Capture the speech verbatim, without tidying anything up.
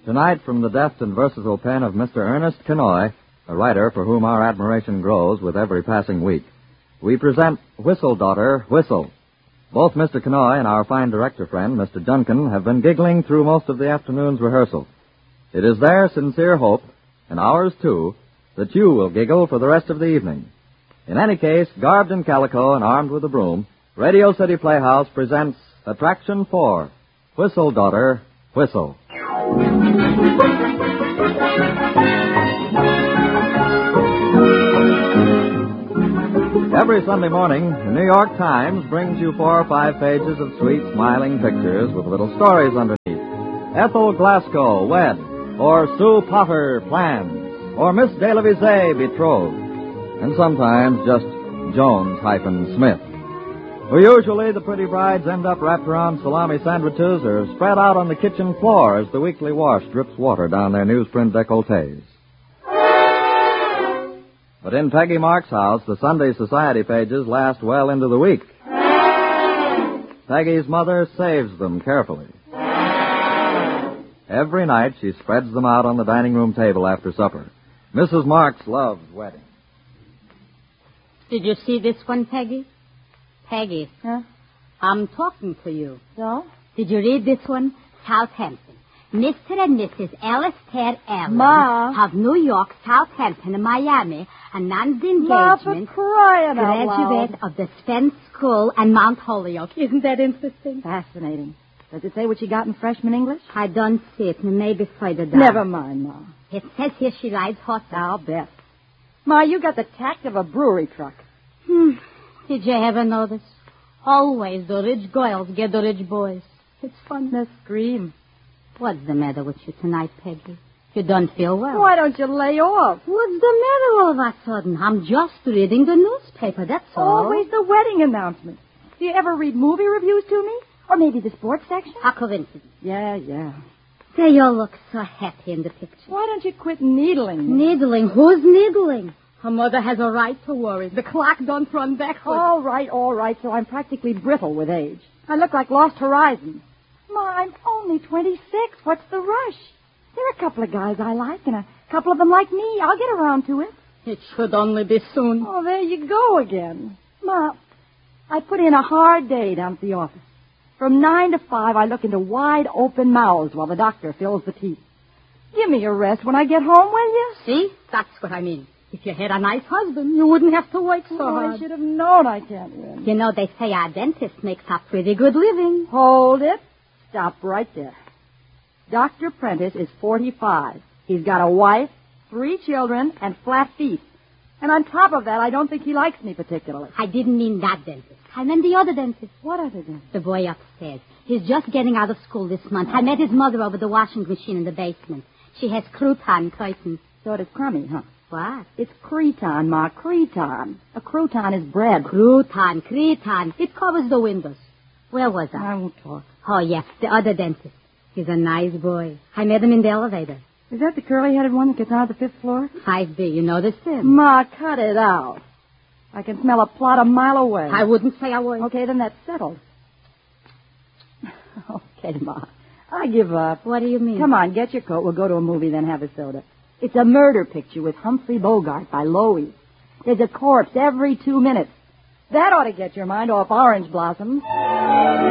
Tonight, from the deft and versatile pen of Mister Ernest Kenoy, a writer for whom our admiration grows with every passing week, we present Whistle, Daughter, Whistle. Both Mister Kenoy and our fine director friend, Mister Junkin, have been giggling through most of the afternoon's rehearsal. It is their sincere hope, and ours too, that you will giggle for the rest of the evening. In any case, garbed in calico and armed with a broom, Radio City Playhouse presents Attraction four, Whistle, Daughter, Whistle. Every Sunday morning, the New York Times brings you four or five pages of sweet, smiling pictures with little stories underneath. Ethel Glasgow, wed, or Sue Potter, plans, or Miss De La Visée, betrothed, and sometimes just Jones hyphen Smith. Well, usually the pretty brides end up wrapped around salami sandwiches or spread out on the kitchen floor as the weekly wash drips water down their newsprint décolletés. But in Peggy Mark's house, the Sunday society pages last well into the week. Peggy's mother saves them carefully. Every night she spreads them out on the dining room table after supper. Missus Marks loves weddings. Did you see this one, Peggy? Peggy. Huh? I'm talking to you. So? Did you read this one? Southampton. Mister and Missus Alice Ted Allen Ma. of New York, Southampton, and Miami announced the Ma, for engagement. crying out Graduate loud. of the Spence School and Mount Holyoke. Isn't that interesting? Fascinating. Does it say what she got in freshman English? I don't see it, and maybe further down. Never mind, Ma. It says here she rides horses. I'll bet. Ma, you got the tact of a brewery truck. Hmm. Did you ever notice? Always the rich girls get the rich boys. It's fun. The scream. What's the matter with you tonight, Peggy? You don't feel well. Why don't you lay off? What's the matter all of a sudden? I'm just reading the newspaper, that's all. Always the wedding announcement. Do you ever read movie reviews to me? Or maybe the sports section? A coincidence. Yeah, yeah. They all look so happy in the picture. Why don't you quit needling? Needling? Who's needling? Her mother has a right to worry. The clock don't run backwards. All right, all right, so I'm practically brittle with age. I look like Lost Horizons. Ma, I'm only twenty-six. What's the rush? There are a couple of guys I like, and a couple of them like me. I'll get around to it. It should only be soon. Oh, there you go again. Ma, I put in a hard day down at the office. From nine to five, I look into wide open mouths while the doctor fills the teeth. Give me a rest when I get home, will you? See? That's what I mean. If you had a nice husband, you wouldn't have to work so Oh, hard. I should have known I can't win. You know, they say our dentist makes a pretty good living. Hold it. Stop right there. Doctor Prentice is forty-five. He's got a wife, three children, and flat feet. And on top of that, I don't think he likes me particularly. I didn't mean that dentist. I meant the other dentist. What other dentist? The boy upstairs. He's just getting out of school this month. I met his mother over the washing machine in the basement. She has crouton curtains. So it is crummy, huh? What? It's creton, Ma, creton. A crouton is bread. Crouton, creton. It covers the windows. Where was I? I won't talk. Oh, yeah, the other dentist. He's a nice boy. I met him in the elevator. Is that the curly-headed one that gets out of the fifth floor? five B, you noticed him? Ma, cut it out. I can smell a plot a mile away. I wouldn't say a word. Okay, then that's settled. Okay, Ma. I give up. What do you mean? Come on, get your coat. We'll go to a movie, then have a soda. It's a murder picture with Humphrey Bogart by Loewy. There's a corpse every two minutes. That ought to get your mind off orange blossoms.